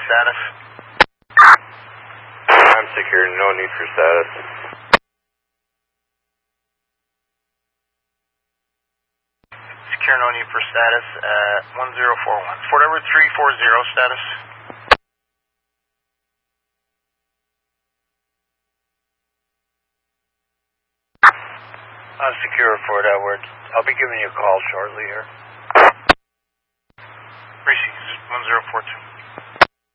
status? I'm secure, no need for status. Secure, no need for status at 1041. Fort Edward 340 status. Secure, Fort Edward. I'll be giving you a call shortly here. Receive 1042.